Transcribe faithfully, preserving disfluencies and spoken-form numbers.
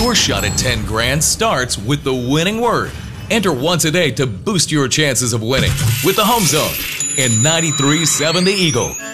Your shot at ten grand starts with the winning word. Enter once a day to boost your chances of winning with the Home Zone and ninety-three point seven The Eagle.